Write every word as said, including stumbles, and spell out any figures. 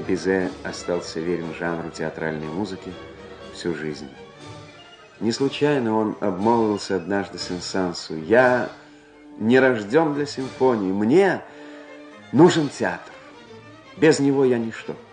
Бизе остался верен жанру театральной музыки всю жизнь. Не случайно он обмолвился однажды Сен-Сансу: «Я не рожден для симфонии, мне нужен театр. Без него я ничто».